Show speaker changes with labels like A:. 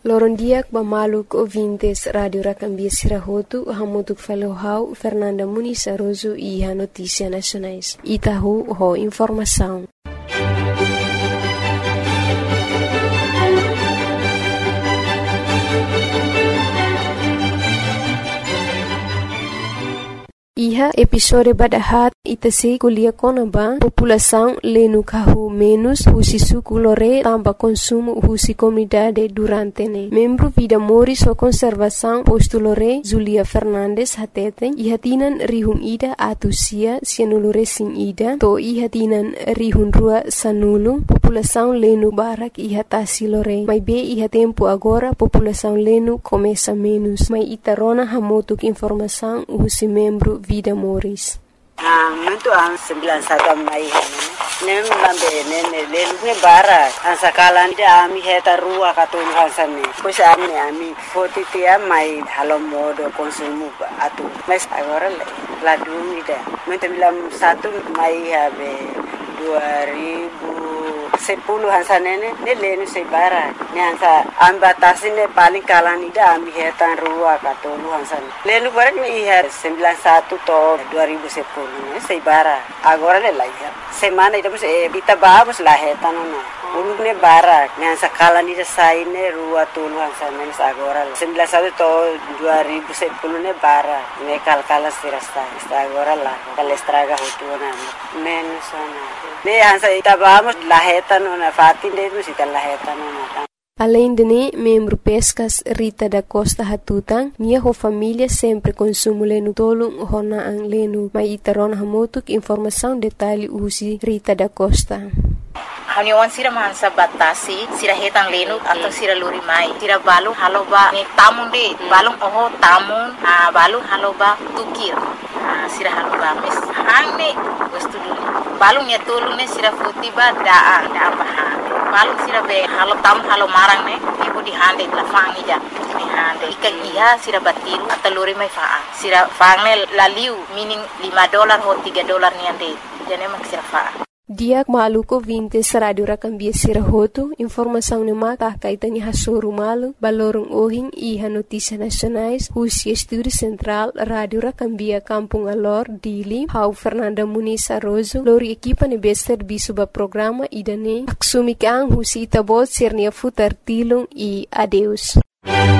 A: Loron diak ba maluk ouvintes Radio Rakambia Sirahotu, hamutuk falohau Fernanda Muniz Aroso iha notícia nacionais. Itahu ho informação. Iha episode badahat itase kuliah konaba população lenu kahu menos husi suku lore tamba consumo husi comunidade durante ne. Membro Vida Moris o Conservação posto lore Zulia Fernandes hatete iha tinan rihun ida atusia sianulore sin ida to iha tinan rihun rua sanulu população lenu barak iha tasi lore. Mai be iha tempo agora população lenu começa menos. Mai itarona hamotuk informação husi membro Vida Moris.
B: Muito ang 91 mai nem lambe nene lelu bara ansakalan dia ami heta rua katun hansane pois ami foti tia mai halo modo konsumu atu mas agora la dumida muito bilam satu mai habe 2010 hansanene ne lenu se bara ne hansa ambatasi ne paling kalan ida ami heta rua katun hansane lenu bara ni iha 91 to 2010 se bara agora le laia semana ida mus bita babus la heta no ulune bara ne sakala ni sai ne rua tuluhan sana agora 19 to 2010 ne bara ne kalkala sirasta agora la kalestraga hutuna menos sana ne hansa ita babus la heta no na fatin de mus ita la heta no.
A: Além de ne, membro Pescas Rita da Costa Hatutang, minha família sempre consumo lenu tolong hona ang lenu. Mai itaron hamotuk informação detalhe usi Rita da Costa.
C: Haniwan sira mahansa batasi, sira hetang lenu atau sira luri mai. Sira balung haloba ni tamun de, balung oho tamun, balung haloba tukir. Sira haloba mes hangne wastu dulu. Balung ya tolong ne sira futiba daa bahan. Balung sira be halo tam halo marang ne ibu di hande la fangi ja ni hande ikan iya sira batiru atau luri mai faa sira fangne laliu meaning $5 ho $3 ni ande jane mak sira faa.
A: Diak maluko 20 Radio Rakambia Sirahotu, informação ne maka kaitani hasuru malu, balorong ohing iha notícia nacionais, husi estúdio central Radio Rakambia Kampung Alor, Dili, hau Fernanda Muniz Aroso, lori equipa ne bester bisuba programa idane, aksumikang husi itabot sirnia futar tilong I adeus.